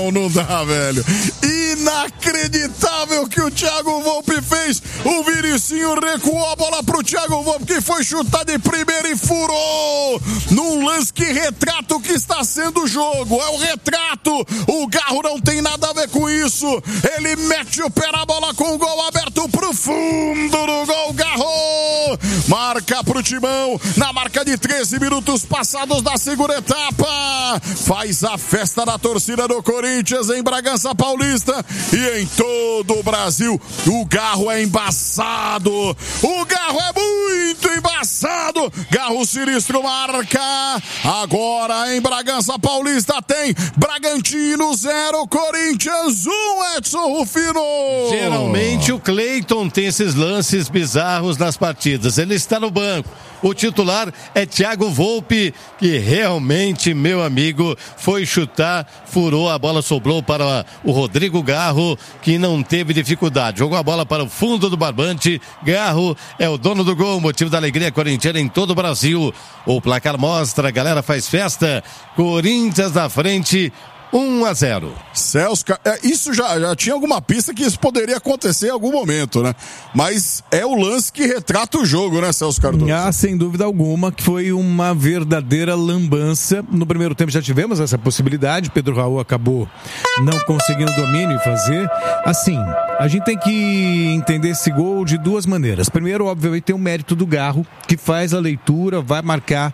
não dá, velho. Inacreditável que o Thiago Volpi fez. O Vinicinho recuou a bola pro Thiago Volpi, que foi chutar de primeira e furou. Num lance que retrata o que está sendo o jogo. É o retrato. O Garro não tem nada a ver com isso. Ele mete o pé na bola com o gol aberto pro fundo do gol. Garro marca pro Timão na marca de 13 minutos passados da segunda etapa. Faz a festa da torcida do Corinthians em Bragança Paulista e em todo o Brasil. O Garro é embaçado. O Garro é muito embaçado. Garro sinistro marca. Agora em Bragança Paulista tem Bragantino 0, Corinthians 1, Edson Rufino. Geralmente o Cleiton tem esses lances bizarros nas partidas. Ele está no banco. O titular é Thiago Volpi, que realmente, meu amigo, foi chutar, furou, a bola sobrou para o Rodrigo Garro, que não teve dificuldade. Jogou a bola para o fundo do barbante. Garro é o dono do gol, motivo da alegria corintiana em todo o Brasil. O placar mostra, a galera faz festa. Corinthians na frente, 1-0. Celso, isso já tinha alguma pista que isso poderia acontecer em algum momento, né? Mas é o lance que retrata o jogo, né, Celso Cardoso? Sem dúvida alguma, que foi uma verdadeira lambança. No primeiro tempo já tivemos essa possibilidade. Pedro Raul acabou não conseguindo domínio e fazer. Assim, a gente tem que entender esse gol de duas maneiras. Primeiro, obviamente, tem o mérito do Garro, que faz a leitura, vai marcar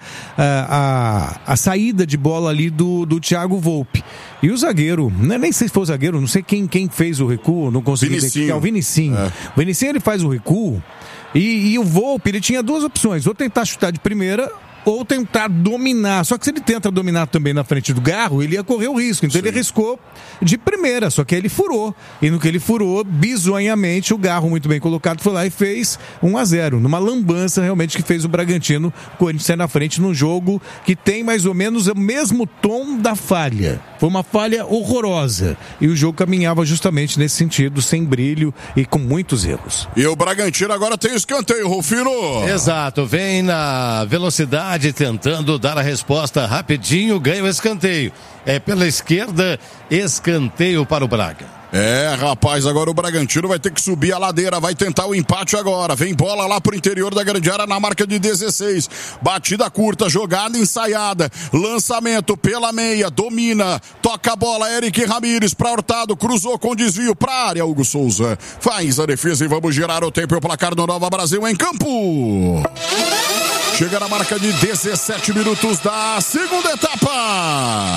a saída de bola ali do Thiago Volpi. E o zagueiro, nem sei se foi o zagueiro, não sei quem fez o recuo, não consegui identificar. O Vinicinho. O Vinicinho, ele faz o recuo e o Volpi, ele tinha duas opções, ou tentar chutar de primeira ou tentar dominar. Só que se ele tenta dominar também na frente do Garro, ele ia correr o risco. Então ele arriscou de primeira, só que aí ele furou. E no que ele furou, bizonhamente, o Garro, muito bem colocado, foi lá e fez 1-0. Numa lambança, realmente, que fez o Bragantino, o Corinthians sair na frente num jogo que tem mais ou menos o mesmo tom da falha. Foi uma falha horrorosa. E o jogo caminhava justamente nesse sentido, sem brilho e com muitos erros. E o Bragantino agora tem escanteio, Rufino. Exato, vem na velocidade, tentando dar a resposta rapidinho, ganha o escanteio. É pela esquerda, escanteio para o Braga. Rapaz, agora o Bragantino vai ter que subir a ladeira, vai tentar o empate agora. Vem bola lá pro interior da grande área na marca de 16. Batida curta, jogada ensaiada. Lançamento pela meia, domina, toca a bola, Eric Ramírez pra Hurtado, cruzou com desvio pra área. Hugo Souza faz a defesa e vamos girar o tempo e o placar do Nova Brasil em campo. Chega na marca de 17 minutos da segunda etapa.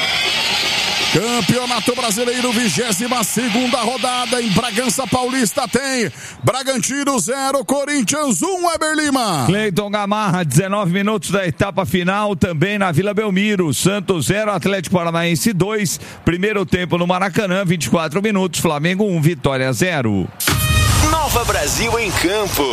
Campeonato Brasileiro, 22ª rodada em Bragança Paulista tem Bragantino 0, Corinthians 1, Weber Lima. Cleiton Gamarra, 19 minutos da etapa final, também na Vila Belmiro. Santos 0, Atlético Paranaense 2. Primeiro tempo no Maracanã, 24 minutos, Flamengo 1, Vitória 0. Nova Brasil em campo.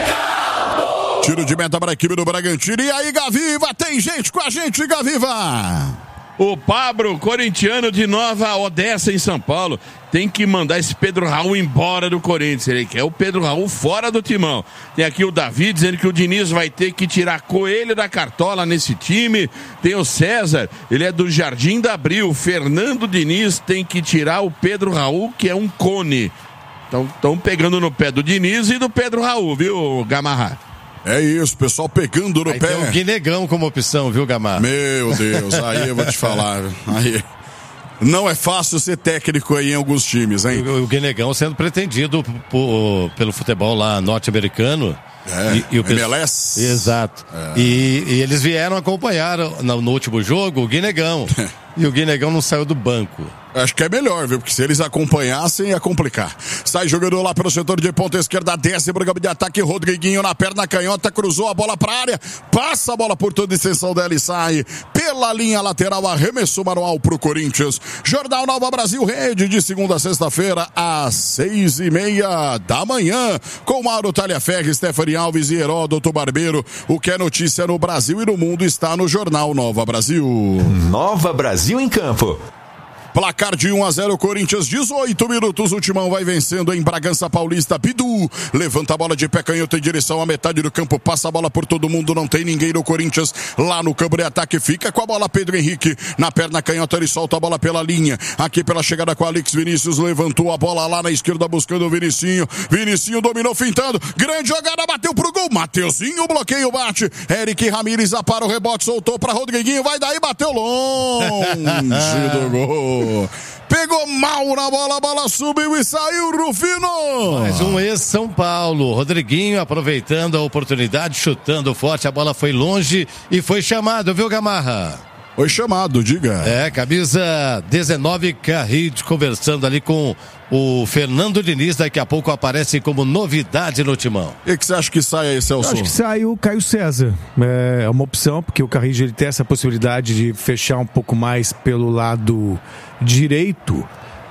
Tiro de meta para a equipe do Bragantino. E aí, Gaviva, tem gente com a gente, Gaviva. O Pablo, corintiano de Nova Odessa, em São Paulo, tem que mandar esse Pedro Raul embora do Corinthians. Ele quer o Pedro Raul fora do timão. Tem aqui o Davi dizendo que o Diniz vai ter que tirar Coelho da cartola nesse time. Tem o César, ele é do Jardim da Abril. Fernando Diniz tem que tirar o Pedro Raul, que é um cone. Então, estão pegando no pé do Diniz e do Pedro Raul, viu, Gamarra? É isso, pessoal pegando no aí pé. Tem o Guinegão como opção, viu, Gamarra? Meu Deus, aí eu vou te falar. Aí não é fácil ser técnico aí em alguns times, hein? O Guinegão sendo pretendido pelo futebol lá norte-americano. E o MLS. Exato. E eles vieram acompanhar no último jogo o Guinegão. E o Guinegão não saiu do banco. Acho que é melhor, viu? Porque se eles acompanhassem, ia complicar. Sai jogador lá pelo setor de ponta esquerda, desce pro campo de ataque, Rodriguinho na perna canhota, cruzou a bola pra área, passa a bola por toda a extensão dela e sai pela linha lateral, arremessou manual pro Corinthians. Jornal Nova Brasil Rede, de segunda a sexta-feira, às 6:30 da manhã, com Mauro Talhaferri, Stephanie Alves e Heródoto Barbeiro. O que é notícia no Brasil e no mundo está no Jornal Nova Brasil. Nova Brasil em campo. Placar de 1-0, Corinthians, 18 minutos. O Timão vai vencendo em Bragança Paulista. Bidu levanta a bola de pé canhoto em direção à metade do campo. Passa a bola por todo mundo. Não tem ninguém no Corinthians. Lá no campo de ataque fica com a bola Pedro Henrique. Na perna canhota ele solta a bola pela linha. Aqui pela chegada com Alex Vinícius. Levantou a bola lá na esquerda buscando o Vinicinho. Vinicinho dominou fintando. Grande jogada, bateu pro gol. Mateuzinho, bloqueio, bate. Eric Ramírez apara o rebote, soltou pra Rodriguinho. Vai daí, bateu longe do gol. Pegou mal na bola, a bola subiu e saiu, Rufino. Mais um ex-São Paulo. Rodriguinho aproveitando a oportunidade, chutando forte. A bola foi longe e foi chamado, viu, Gamarra? Foi chamado, diga. Camisa 19, Carrilho, conversando ali com o Fernando Diniz. Daqui a pouco aparece como novidade no Timão. O que você acha que sai aí, Celso? Eu acho que sai o Caio César. É uma opção, porque o Carrillo ele tem essa possibilidade de fechar um pouco mais pelo lado direito.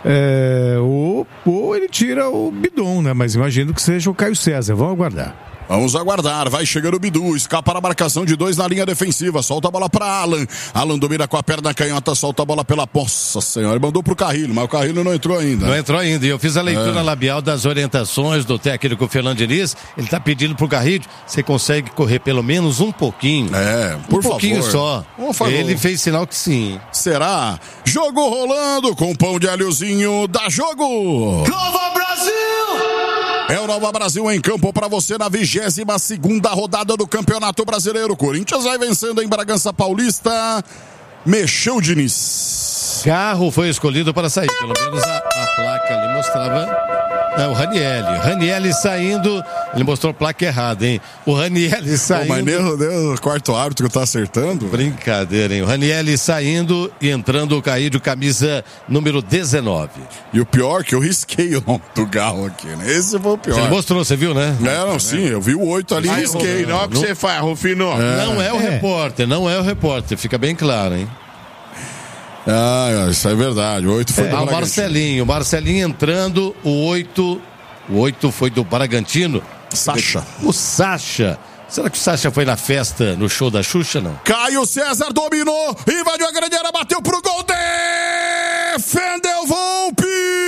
Ou ele tira o Bidon, né? Mas imagino que seja o Caio César. Vamos aguardar. Vamos aguardar, vai chegando o Bidu, escapa a marcação de 2 na linha defensiva, solta a bola para Alan. Alan domina com a perna canhota, solta a bola pela... Nossa senhora, ele mandou pro Carrilho, mas o Carrilho não entrou ainda. Não entrou ainda, e eu fiz a leitura labial das orientações do técnico Fernando Diniz. Ele tá pedindo pro Carrilho, você consegue correr pelo menos um pouquinho. Por favor. Um pouquinho só. Ele fez sinal que sim. Será? Jogo rolando com pão de alhozinho, dá jogo! Nova Brasil! É o Nova Brasil em campo para você na 22ª rodada do Campeonato Brasileiro. Corinthians vai vencendo em Bragança Paulista. Mexeu o Diniz. Carro foi escolhido para sair. Pelo menos a placa ali mostrava... o Ranielli. Ranielli saindo. Ele mostrou a placa errada, hein? O Ranielli saindo. Mas meu Deus, o quarto árbitro tá acertando. Brincadeira, hein? O Ranielli saindo e entrando o Caído, camisa número 19. E o pior que eu risquei o nome do Galo aqui, né? Esse foi o pior. Ele mostrou, você viu, né? Sim, eu vi o 8 ali e risquei. Não é o que você faz, Rufino. Não é o repórter, não é o repórter. Fica bem claro, hein? Isso é verdade. O 8 foi do Bragantino. O Marcelinho entrando, o 8 foi do Bragantino. Sacha. O Sacha. Será que o Sacha foi na festa, no show da Xuxa, não? Caio César dominou, invadiu a grande área, bateu pro gol, defendeu Volpi!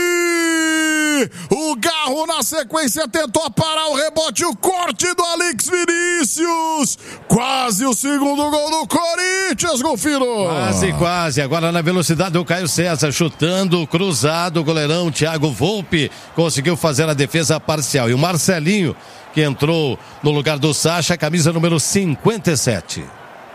O Garro na sequência tentou parar o rebote, o corte do Alex Vinícius. Quase o segundo gol do Corinthians, Rufino. Quase. Agora na velocidade do Caio César, chutando, cruzado, o goleirão Thiago Volpi conseguiu fazer a defesa parcial. E o Marcelinho, que entrou no lugar do Sacha, camisa número 57.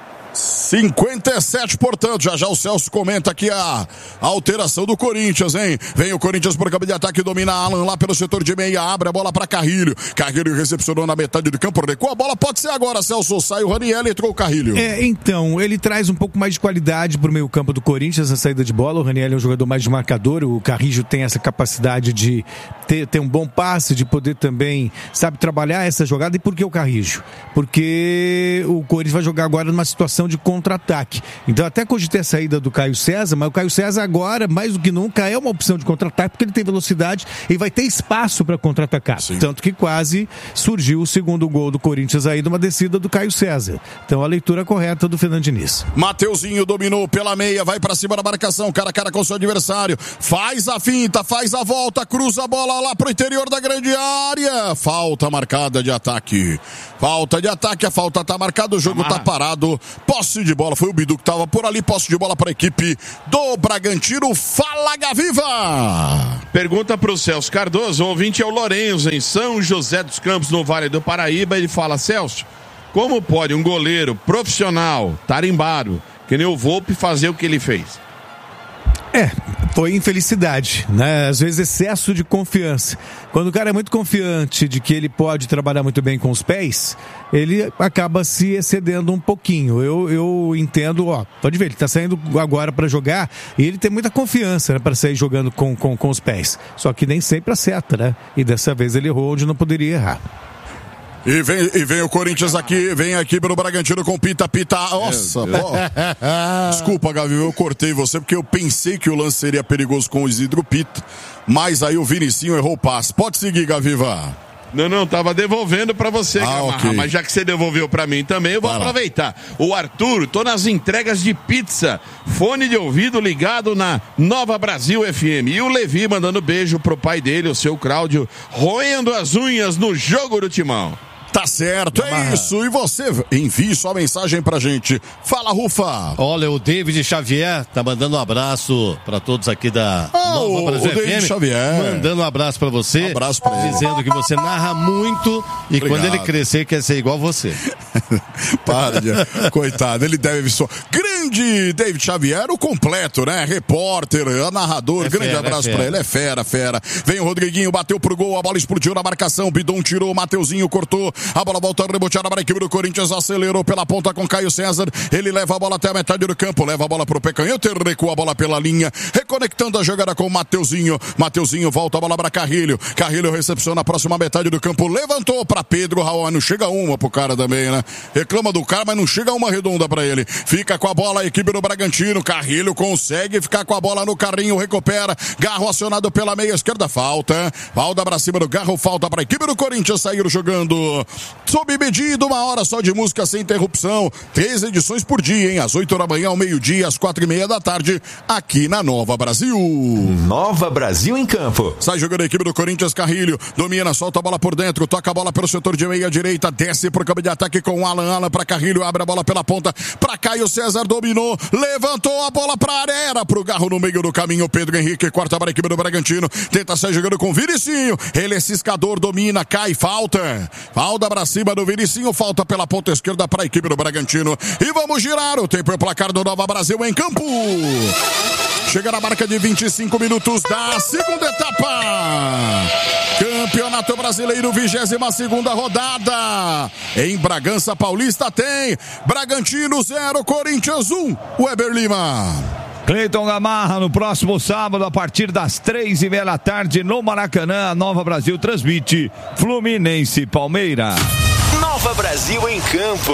57, portanto, já o Celso comenta aqui a alteração do Corinthians, hein? Vem o Corinthians por campo de ataque, domina Alan lá pelo setor de meia, abre a bola para Carrilho. Carrilho recepcionou na metade do campo, recuou a bola, pode ser agora, Celso, sai o Ranielli, entrou o Carrilho. Então, ele traz um pouco mais de qualidade pro meio campo do Corinthians, a saída de bola. O Ranielli é um jogador mais de marcador, o Carrillo tem essa capacidade de ter um bom passe, de poder também, trabalhar essa jogada. E por que o Carrillo? Porque o Corinthians vai jogar agora numa situação de contra-ataque. Então até cogitei a saída do Caio César, mas o Caio César agora, mais do que nunca, é uma opção de contra-ataque, porque ele tem velocidade e vai ter espaço para contra-atacar. Sim. Tanto que quase surgiu o segundo gol do Corinthians aí de uma descida do Caio César. Então a leitura correta do Fernando Diniz. Mateuzinho dominou pela meia, vai para cima da marcação, cara a cara com seu adversário, faz a finta, faz a volta, cruza a bola lá pro interior da grande área. Falta marcada de ataque. A falta tá marcada, o jogo tá parado. Posse de bola, foi o Bidu que tava por ali, posse de bola para a equipe do Bragantino. Fala, Gaviva! Pergunta pro Celso Cardoso, o ouvinte é o Lourenço, em São José dos Campos, no Vale do Paraíba. Ele fala: Celso, como pode um goleiro profissional, tarimbado, que nem o Volpi, fazer o que ele fez? Foi infelicidade, né? Às vezes excesso de confiança. Quando o cara é muito confiante de que ele pode trabalhar muito bem com os pés, ele acaba se excedendo um pouquinho. Eu entendo, pode ver, ele tá saindo agora para jogar e ele tem muita confiança, né, para sair jogando com os pés. Só que nem sempre acerta, né? E dessa vez ele errou onde não poderia errar. E vem o Corinthians aqui, vem aqui pelo Bragantino com Pita. Nossa, desculpa, Gavi, eu cortei você porque eu pensei que o lance seria perigoso com o Isidro Pita, mas aí o Vinicinho errou o passe. Pode seguir, Gaviva. Não, tava devolvendo pra você, Gamarra, ok. mas já que você devolveu pra mim também, eu vou aproveitar. O Arthur, tô nas entregas de pizza, fone de ouvido ligado na Nova Brasil FM. E o Levi mandando beijo pro pai dele, o seu Cláudio, roendo as unhas no jogo do Timão. Tá certo, é isso. E você, envie sua mensagem pra gente. Fala, Rufa. Olha, o David Xavier tá mandando um abraço pra todos aqui da Nova Brasil David FM. Xavier. Mandando um abraço pra você. Um abraço pra ele. Dizendo que você narra muito e Obrigado. quando ele crescer quer ser igual você. Para, coitado, ele deve só. Grande David Xavier, o completo, né? Repórter, narrador, grande abraço pra ele, é fera. Vem o Rodriguinho, bateu pro gol, a bola explodiu na marcação, Bidon tirou, Mateuzinho cortou, a bola volta a rebotear para a equipe do Corinthians, acelerou pela ponta com Caio César, ele leva a bola até a metade do campo, leva a bola pro pé canhoto, recua a bola pela linha, reconectando a jogada com o Mateuzinho volta a bola para Carrilho recepciona a próxima metade do campo, levantou para Pedro Raul, não chega uma pro cara também, né? Reclama do cara, mas não chega uma redonda para ele, fica com a bola a equipe do Bragantino, Carrilho consegue ficar com a bola no carrinho, recupera, Garro acionado pela meia esquerda, falta pra cima do Garro, falta para a equipe do Corinthians sair jogando sob medida, 1 hora só de música sem interrupção, 3 edições por dia, hein? Às 8 da manhã, ao meio-dia, às 4:30 da tarde, aqui na Nova Brasil. Nova Brasil em campo. Sai jogando a equipe do Corinthians, Carrilho, domina, solta a bola por dentro, toca a bola pelo setor de meia direita, desce pro campo de ataque com Alan para Carrilho, abre a bola pela ponta, para Caio César, dominou, levantou a bola pra área, era pro Garro no meio do caminho, Pedro Henrique, corta para a equipe do Bragantino, tenta sair jogando com Vinicinho, ele é ciscador, domina, cai, falta pra cima do Vinicinho, falta pela ponta esquerda para a equipe do Bragantino. E vamos girar o tempo e o placar do Nova Brasil em campo. Chega na marca de 25 minutos da segunda etapa. Campeonato Brasileiro, 22ª rodada. Em Bragança Paulista tem Bragantino 0, Corinthians 1. Weber Lima. Cleiton Gamarra, no próximo sábado, a partir das 3:30 da tarde, no Maracanã, a Nova Brasil transmite Fluminense e Palmeiras. Nova Brasil em campo.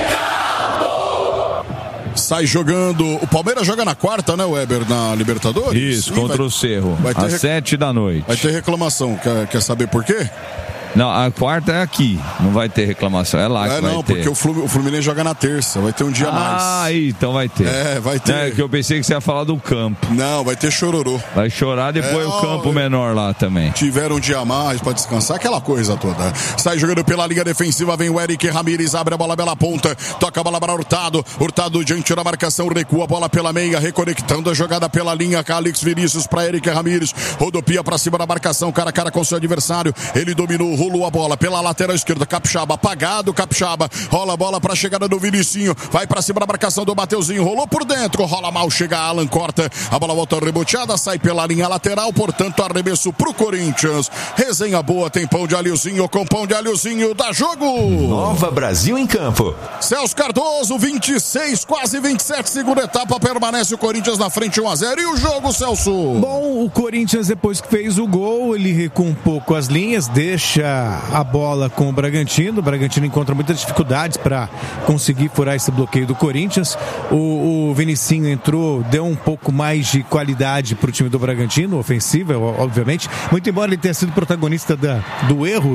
Sai jogando. O Palmeiras joga na quarta, né, Weber, na Libertadores? Isso, contra o Cerro, às 7 da noite. Vai ter reclamação. Quer saber por quê? Não, a quarta é aqui. Não vai ter reclamação. É lá que vai ter. Não, porque o Fluminense joga na terça. Vai ter um dia a mais. Aí, então vai ter. Vai ter. É que eu pensei que você ia falar do campo. Não, vai ter chororô. Vai chorar depois o campo menor lá também. Tiveram um dia a mais pra descansar, aquela coisa toda. Sai jogando pela linha defensiva, vem o Eric Ramírez, abre a bola pela ponta, toca a bola para Hurtado. Hurtado diante da marcação, recua a bola pela meia, reconectando a jogada pela linha. Calix Vinícius para Eric Ramírez. Rodopia pra cima da marcação, cara a cara com seu adversário. Ele dominou, rolou a bola pela lateral esquerda, Capixaba apagado, Capixaba rola a bola pra chegada do Vinicinho, vai pra cima da marcação do Mateuzinho, rolou por dentro, rola mal, chega Alan, corta, a bola volta reboteada, sai pela linha lateral, portanto arremesso pro Corinthians. Resenha boa, tem pão de alhozinho, com pão de alhozinho, dá jogo. Nova Brasil em campo. Celso Cardoso, 26, quase 27, segunda etapa, permanece o Corinthians na frente, 1-0. E o jogo, Celso? Bom, o Corinthians, depois que fez o gol, ele recua um pouco as linhas, deixa a bola com o Bragantino. O Bragantino encontra muitas dificuldades para conseguir furar esse bloqueio do Corinthians. O Vinicinho entrou, deu um pouco mais de qualidade para o time do Bragantino, ofensiva, obviamente. Muito embora ele tenha sido protagonista do erro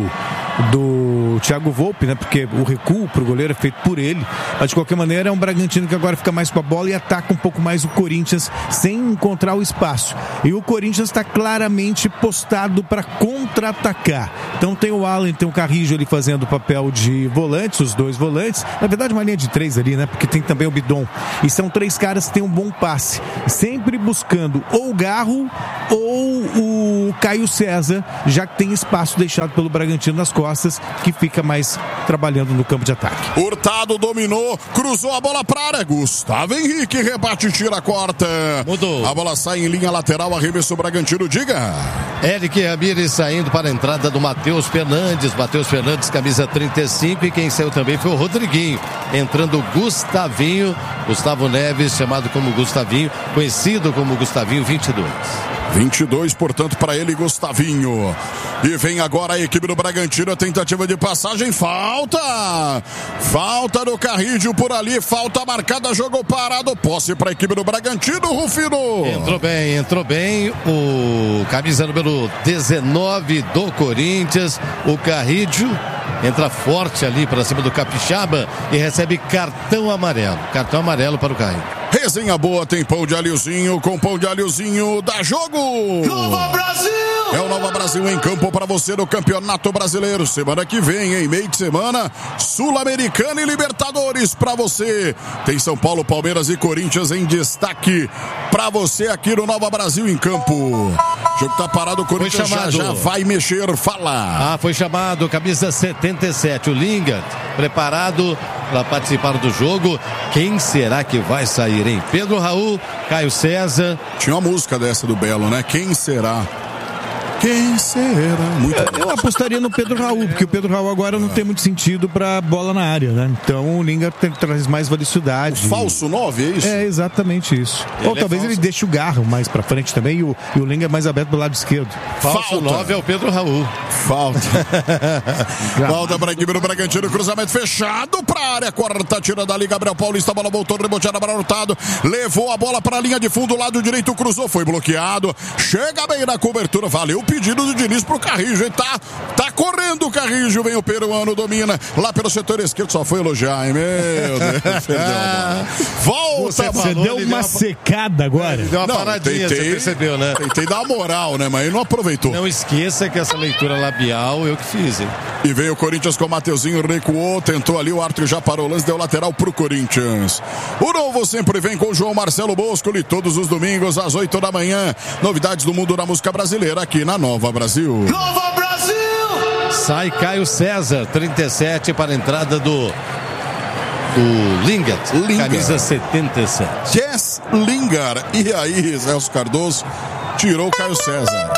do Thiago Volpe, né? Porque o recuo pro goleiro é feito por ele. Mas de qualquer maneira é um Bragantino que agora fica mais com a bola e ataca um pouco mais o Corinthians sem encontrar o espaço. E o Corinthians está claramente postado para contra-atacar. Então tem o Alan, tem o Carrillo ali fazendo o papel de volantes, os dois volantes. Na verdade uma linha de 3 ali, né? Porque tem também o Bidon. E são 3 caras que têm um bom passe. Sempre buscando ou o Garro ou o Caio César, já que tem espaço deixado pelo Bragantino nas costas, que fica mais trabalhando no campo de ataque. Hurtado dominou, cruzou a bola para a área. Gustavo Henrique rebate e tira a corta. Mudou. A bola sai em linha lateral, arremesso Bragantino, diga. Eric Ramírez saindo para a entrada do Matheus Fernandes. Matheus Fernandes, camisa 35. E quem saiu também foi o Rodriguinho. Entrando Gustavinho. Gustavo Neves, chamado como Gustavinho, conhecido como Gustavinho 22. 22, portanto, para ele, Gustavinho. E vem agora a equipe do Bragantino, a tentativa de passagem, falta do Carrígio por ali, falta marcada, jogo parado, posse para a equipe do Bragantino, Rufino. Entrou bem o camisa número 19 do Corinthians, o Carrígio. Entra forte ali para cima do Capixaba e recebe cartão amarelo. Cartão amarelo para o Carrinho. Resenha boa, tem pão de alhozinho, com pão de alhozinho, dá jogo! Nova Brasil! É o Nova Brasil em campo para você no Campeonato Brasileiro. Semana que vem, em meio de semana, Sul-Americana e Libertadores para você. Tem São Paulo, Palmeiras e Corinthians em destaque para você aqui no Nova Brasil em campo. O jogo tá parado, o Corinthians já vai mexer, fala. Foi chamado, camisa 77, o Lingard, preparado para participar do jogo. Quem será que vai sair, hein? Pedro Raul, Caio César. Tinha uma música dessa do Belo, né? Quem será? Quem será? Eu apostaria no Pedro Raul, porque o Pedro Raul agora não tem muito sentido pra bola na área, né? Então o Lingard traz mais velocidade. Falso 9, é isso? É exatamente isso. Ou talvez ele deixe o Garro mais pra frente também e o Lingard mais aberto do lado esquerdo. Falso 9 é o Pedro Raul. Falta para a equipe do Bragantino, cruzamento fechado pra área, quarta tirada ali, Gabriel Paulista, a bola voltou, reboteada para Hurtado, levou a bola pra linha de fundo, lado direito, cruzou, foi bloqueado, chega bem na cobertura, valeu o pedido do Diniz pro Carrijo, hein? Tá correndo o Carrijo, vem o peruano, domina lá pelo setor esquerdo, só foi elogiar, hein? Meu Deus, perdeu a bola. Volta, você deu uma secada agora. Deu uma paradinha, você percebeu, né? Tentei dar uma moral, né? Mas ele não aproveitou. Não esqueça que essa leitura labial eu que fiz, hein? E veio o Corinthians com o Mateuzinho, recuou, tentou ali, o árbitro já parou o lance, deu lateral pro Corinthians. O Novo sempre vem com o João Marcelo Boscoli, todos os domingos às 8 da manhã. Novidades do mundo da música brasileira aqui na Nova Brasil. Nova Brasil! Sai Caio César, 37 para a entrada do Lingard, camisa 77. Jess Lingard. E aí, Celso Cardoso tirou o Caio César.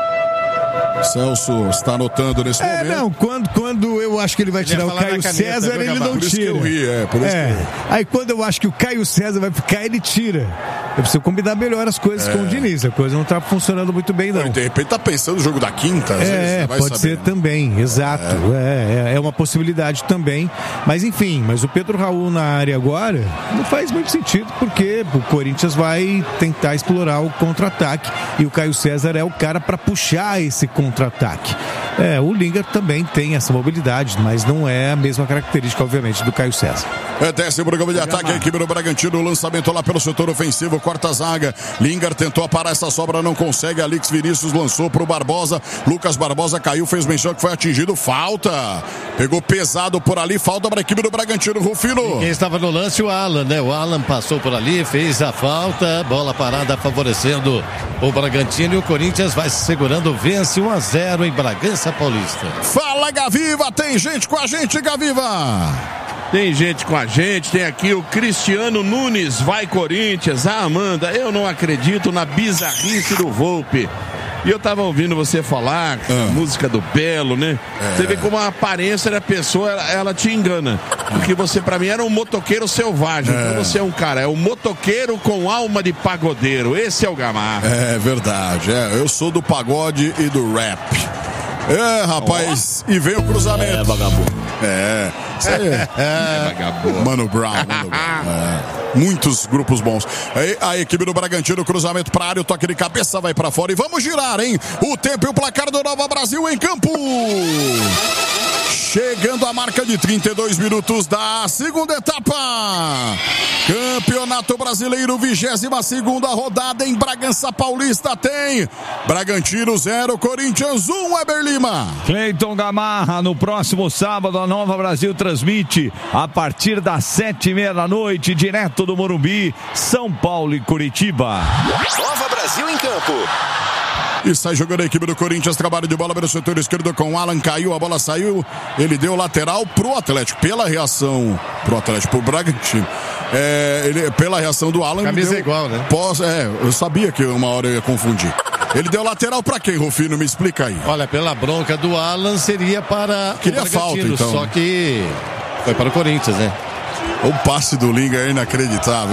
Celso está anotando nesse momento. Não, quando eu acho que ele vai tirar o Caio César, ele não tira. Por isso que eu ri, por isso que eu ri. Aí quando eu acho que o Caio César vai ficar, ele tira. Eu preciso combinar melhor as coisas com o Diniz. A coisa não está funcionando muito bem, não. De repente tá pensando no jogo da quinta, às vezes, vai pode ser também, exato. É uma possibilidade também. Mas enfim, o Pedro Raul na área agora não faz muito sentido, porque o Corinthians vai tentar explorar o contra-ataque e o Caio César é o cara para puxar esse contra-ataque. O Lingard também tem essa mobilidade, mas não é a mesma característica, obviamente, do Caio César. Décimo programa de ataque, a equipe do Bragantino, o lançamento lá pelo setor ofensivo, quarta zaga, Lingard tentou parar essa sobra, não consegue, Alex Vinícius lançou pro Barbosa, Lucas Barbosa caiu, fez menção que foi atingido, falta, pegou pesado por ali, falta para a equipe do Bragantino, Rufino. Quem estava no lance, o Alan, né? O Alan passou por ali, fez a falta, bola parada favorecendo o Bragantino e o Corinthians vai se segurando, vence 1-0 em Bragança Paulista. Fala, Gaviva, tem gente com a gente, Gaviva. Tem gente com a gente, tem aqui o Cristiano Nunes, vai Corinthians. Amanda, eu não acredito na bizarrice do Volpe. E eu tava ouvindo você falar, música do Belo, né? Você vê como a aparência da pessoa, ela te engana. Porque você, pra mim, era um motoqueiro selvagem. Então você é um cara, é um motoqueiro com alma de pagodeiro. Esse é o Gamarra. É verdade, eu sou do pagode e do rap. Rapaz, e vem o cruzamento. Vagabundo. Isso aí Vagabundo. Mano Brown. Muitos grupos bons. Aí, a equipe do Bragantino, cruzamento pra área, o toque de cabeça vai pra fora e vamos girar, hein? O tempo e o placar do Nova Brasil em campo. Chegando a marca de 32 minutos da segunda etapa. Campeonato Brasileiro, 22ª rodada em Bragança Paulista tem Bragantino 0, Corinthians 1, Weber Lima. Cleiton Gamarra, no próximo sábado a Nova Brasil transmite a partir das 7h30 da noite, direto do Morumbi, São Paulo e Curitiba. Nova Brasil em campo. E sai jogando a equipe do Corinthians, trabalho de bola pelo setor esquerdo com o Alan, caiu, a bola saiu, ele deu lateral pro Atlético, pela reação pro Bragantino. Pela reação do Alan, camisa igual, né? Eu sabia que uma hora eu ia confundir. Ele deu lateral pra quem, Rufino? Me explica aí. Olha, pela bronca do Alan seria para Queria o Bragantino, falta, então. Só que foi para o Corinthians, né? O passe do Lingard é inacreditável, hein?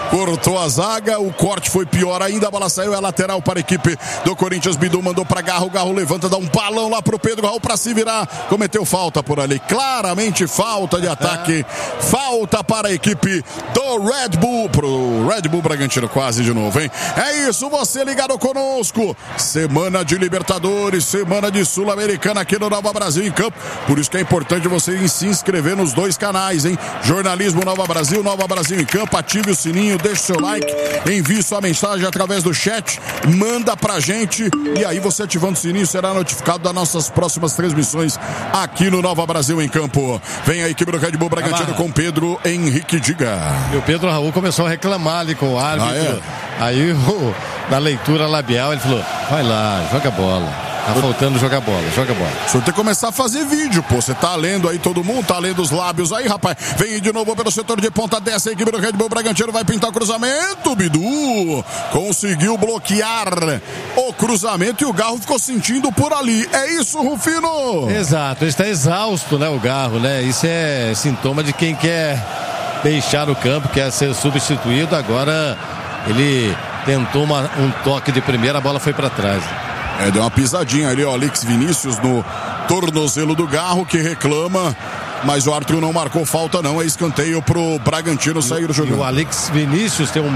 cortou a zaga, o corte foi pior ainda, a bola saiu, é lateral para a equipe do Corinthians. Bidu mandou para Garro, o Garro levanta, dá um balão lá pro Pedro Raul para se virar, cometeu falta por ali, claramente falta de ataque, falta para a equipe do Red Bull, pro Red Bull Bragantino, quase de novo, hein? É isso, você ligado conosco, semana de Libertadores, semana de Sul-Americana aqui no Nova Brasil em Campo, por isso que é importante você se inscrever nos dois canais, hein? Jornalismo Nova Brasil em Campo, ative o sininho, deixe seu like, envie sua mensagem através do chat, manda pra gente e aí você ativando o sininho será notificado das nossas próximas transmissões aqui no Nova Brasil em Campo. Vem a equipe do Red Bull Bragantino com Pedro Henrique, diga. E o Pedro Raul começou a reclamar ali com o árbitro. Aí na leitura labial ele falou, vai lá, joga bola. Tá faltando jogar bola, joga bola. O senhor tem que começar a fazer vídeo, pô. Você tá lendo aí, todo mundo tá lendo os lábios aí, rapaz. Vem de novo pelo setor de ponta dessa, a equipe do Red Bull Bragantino vai pintar o cruzamento. Bidu conseguiu bloquear o cruzamento e o Garro ficou sentindo por ali. É isso, Rufino? Exato, ele está exausto, né, o Garro, né? Isso é sintoma de quem quer deixar o campo, quer ser substituído. Agora ele tentou um toque de primeira, a bola foi para trás. Deu uma pisadinha ali, ó, Alex Vinícius no tornozelo do Garro, que reclama, mas o árbitro não marcou falta não, é escanteio pro Bragantino sair jogando. E o Alex Vinícius tem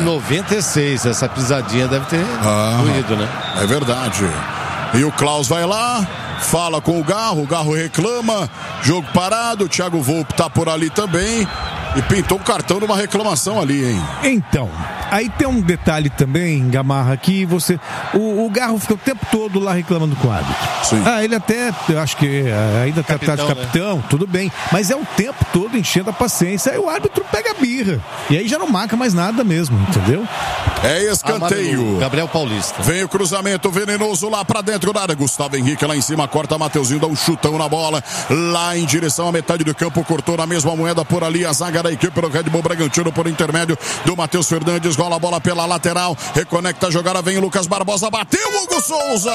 1,96 m, essa pisadinha deve ter doído, né? É verdade. E o Klaus vai lá, fala com o Garro reclama, jogo parado, o Thiago Volpe tá por ali também. E pintou um cartão numa reclamação ali, hein? Então, aí tem um detalhe também, Gamarra, que o Garro fica o tempo todo lá reclamando com o árbitro. Sim. Ele até, eu acho que ainda tá de capitão, né? Tudo bem. Mas é o tempo todo enchendo a paciência. Aí o árbitro pega a birra. E aí já não marca mais nada mesmo, entendeu? É escanteio. Gabriel Paulista. Vem o cruzamento venenoso lá pra dentro da área. Gustavo Henrique lá em cima, corta Mateuzinho, dá um chutão na bola. Lá em direção à metade do campo, cortou na mesma moeda por ali a zaga da equipe do Red Bull Bragantino por intermédio do Matheus Fernandes. Rola a bola pela lateral, reconecta a jogada, vem o Lucas Barbosa, bateu o Hugo Souza.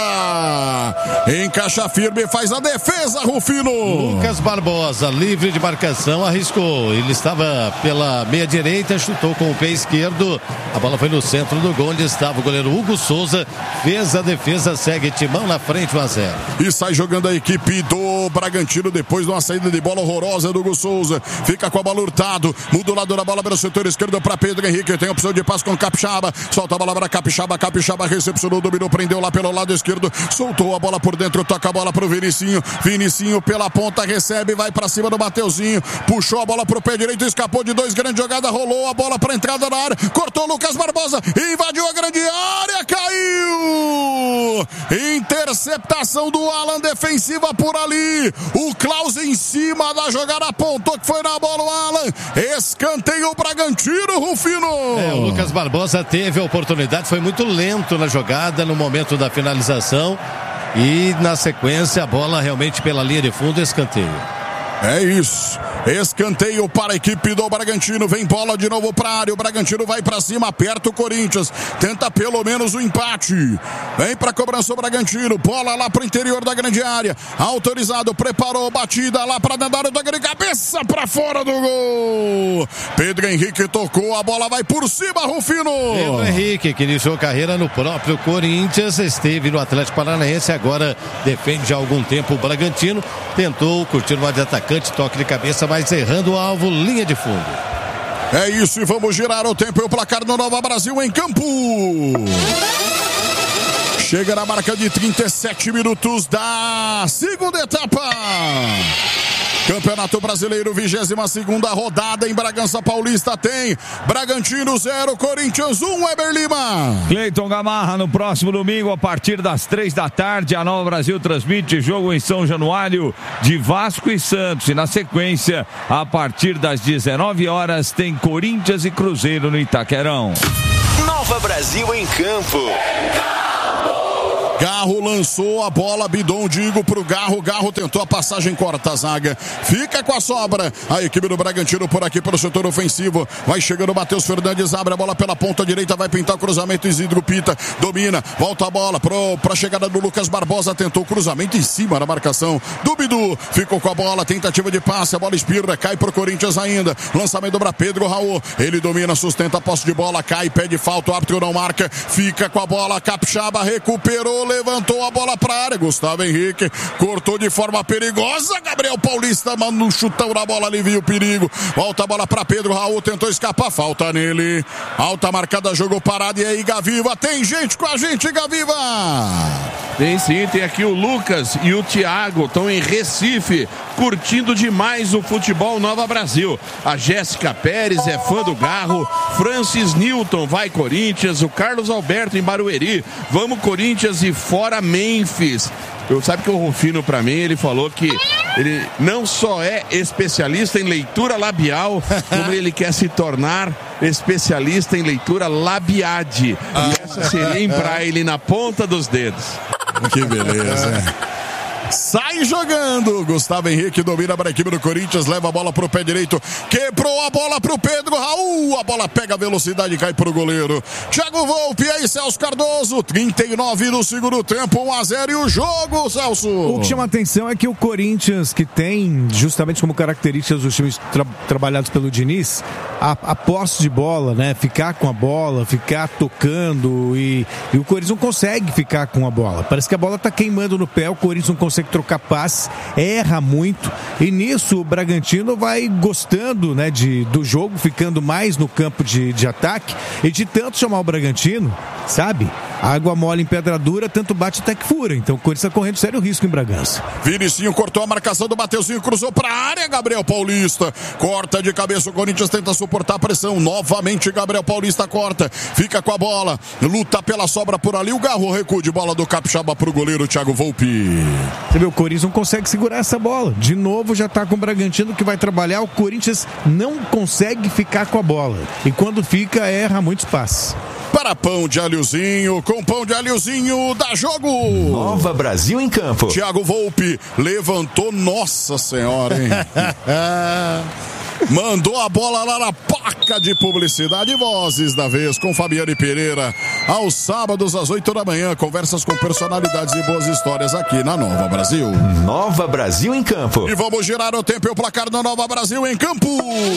Encaixa firme, faz a defesa, Rufino. Lucas Barbosa, livre de marcação, arriscou. Ele estava pela meia direita, chutou com o pé esquerdo. A bola foi no centro do gol, onde estava o goleiro Hugo Souza. Fez a defesa, segue Timão na frente, 1-0. E sai jogando a equipe do Bragantino depois de uma saída de bola horrorosa do Hugo Souza. Fica com a bola Hurtado, muda o lado da bola pelo setor esquerdo para Pedro Henrique. Tem opção de passe com Capixaba. Solta a bola para Capixaba. Capixaba recepcionou, dominou, prendeu lá pelo lado esquerdo. Soltou a bola por dentro, toca a bola pro Vinicinho. Vinicinho pela ponta, recebe, vai para cima do Mateuzinho. Puxou a bola pro pé direito, escapou de dois, grande jogada, rolou a bola para entrada na área. Cortou Lucas Barbosa, invadiu a grande área, caiu! Interceptação do Alan, defensiva por ali. O Klaus em cima da jogada, apontou que foi na bola o Alan. Escanteio o Bragantino, Rufino. O Lucas Barbosa teve a oportunidade, foi muito lento na jogada no momento da finalização e na sequência a bola realmente pela linha de fundo, escanteio. É isso, escanteio para a equipe do Bragantino, vem bola de novo para a área, o Bragantino vai para cima, aperta o Corinthians, tenta pelo menos o empate, vem para a cobrança o Bragantino, bola lá para o interior da grande área, autorizado, preparou, batida lá para dentro da grande, cabeça para fora do gol, Pedro Henrique tocou, a bola vai por cima, Rufino. Pedro Henrique, que iniciou carreira no próprio Corinthians, esteve no Atlético Paranaense, agora defende já há algum tempo o Bragantino, tentou curtir uma de atacante, toque de cabeça, mas errando o alvo, linha de fundo. É isso, e vamos girar o tempo e o placar no Nova Brasil em campo. Chega na marca de 37 minutos da segunda etapa. Campeonato Brasileiro, 22ª rodada em Bragança Paulista, tem Bragantino 0, Corinthians 1, Weber Lima. Cleiton Gamarra, no próximo domingo, a partir das 3 da tarde, a Nova Brasil transmite jogo em São Januário de Vasco e Santos. E na sequência, a partir das 19 horas, tem Corinthians e Cruzeiro no Itaquerão. Nova Brasil em campo. Garro lançou a bola, Bidon, digo pro Garro. Garro tentou a passagem, corta a zaga. Fica com a sobra. A equipe do Bragantino por aqui pelo setor ofensivo. Vai chegando o Matheus Fernandes, abre a bola pela ponta direita, vai pintar o cruzamento. Isidro Pita domina, volta a bola pra chegada do Lucas Barbosa. Tentou o cruzamento em cima da marcação do Bidu. Ficou com a bola, tentativa de passe. A bola espirra, cai pro Corinthians ainda. Lançamento para Pedro Raul. Ele domina, sustenta a posse de bola, cai, pede falta. O árbitro não marca. Fica com a bola. Capixaba recuperou, levantou a bola pra área. Gustavo Henrique cortou de forma perigosa. Gabriel Paulista manda um chutão na bola, ali viu o perigo. Volta a bola pra Pedro Raul, tentou escapar, falta nele. Alta marcada, jogou parado. E aí, Gaviva, tem gente com a gente, Gaviva. Tem sim, tem aqui o Lucas e o Thiago, estão em Recife, curtindo demais o futebol Nova Brasil. A Jéssica Pérez é fã do Garro. Francis Newton, vai Corinthians. O Carlos Alberto em Barueri, vamos Corinthians e fora Memphis. Sabe que o Rufino, pra mim, ele falou que ele não só é especialista em leitura labial, como ele quer se tornar especialista em leitura labiade. E essa seria em braille, na ponta dos dedos. Que beleza. Sai jogando, Gustavo Henrique domina para a equipe do Corinthians, leva a bola pro pé direito, quebrou a bola pro Pedro Raul, a bola pega a velocidade e cai pro goleiro Thiago Volpe. Aí Celso Cardoso, 39 do segundo tempo, 1-0 e o jogo, Celso. O que chama a atenção é que o Corinthians, que tem justamente como características os times trabalhados pelo Diniz, a posse de bola, né, ficar com a bola, ficar tocando, e o Corinthians não consegue ficar com a bola, parece que a bola tá queimando no pé, o Corinthians não consegue trocar passe, erra muito, e nisso o Bragantino vai gostando, né, do jogo, ficando mais no campo de ataque, e de tanto chamar o Bragantino, sabe, água mole em pedra dura, tanto bate até que fura. Então o Corinthians está correndo sério risco em Bragança. Vinicinho cortou a marcação do Mateuzinho, cruzou para a área, Gabriel Paulista corta de cabeça, o Corinthians tenta suportar a pressão, novamente Gabriel Paulista corta, fica com a bola, luta pela sobra por ali, o Garro recua de bola do Capixaba pro goleiro Thiago Volpe. Você vê, o Corinthians não consegue segurar essa bola, de novo já está com o Bragantino que vai trabalhar, o Corinthians não consegue ficar com a bola, e quando fica erra muitos passes. Para pão de alhozinho, com pão de alhozinho, dá jogo. Nova Brasil em campo. Thiago Volpe levantou, nossa senhora, hein? Mandou a bola lá na placa de publicidade e vozes da vez com Fabiane Pereira. Aos sábados às 8 da manhã, conversas com personalidades e boas histórias aqui na Nova Brasil. Nova Brasil em campo. E vamos girar o tempo e o placar da Nova Brasil em campo.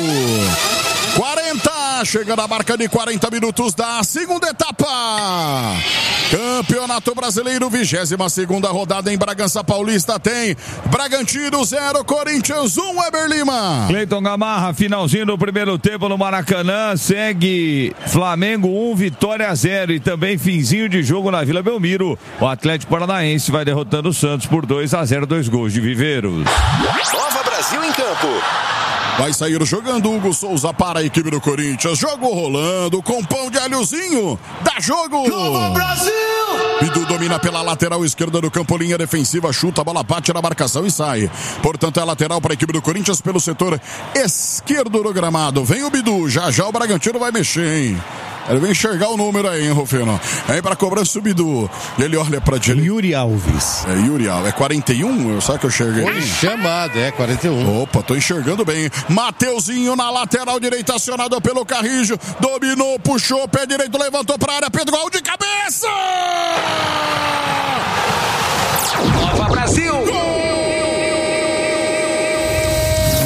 40, chegando a marca de 40 minutos da segunda etapa. Campeonato Brasileiro, 22ª rodada em Bragança Paulista, tem Bragantino 0, Corinthians 1, Weber Lima. Cleiton Gamarra, finalzinho do primeiro tempo no Maracanã, segue Flamengo 1, Vitória 0, e também finzinho de jogo na Vila Belmiro. O Atlético Paranaense vai derrotando o Santos por 2-0, 2 gols de Viveiros. Nova Brasil em campo. Vai sair jogando Hugo Souza para a equipe do Corinthians. Jogo rolando com pão de alhozinho. Dá jogo! Nova Brasil! Bidu domina pela lateral esquerda do campo, linha defensiva, chuta, a bola bate na marcação e sai. Portanto, é lateral para a equipe do Corinthians pelo setor esquerdo do gramado. Vem o Bidu, já o Bragantino vai mexer, hein? Ele vem enxergar o número aí, hein, Rufino? Aí pra cobrança o Bidu. Ele olha pra direita. Yuri Alves. É Yuri Alves. É 41? Sabe que eu enxerguei? Foi chamado, 41. Opa, tô enxergando bem. Mateuzinho na lateral direita, acionado pelo Carrijo. Dominou, puxou, pé direito, levantou pra área. Pedro Raul de cabeça! Nova Brasil! Gol!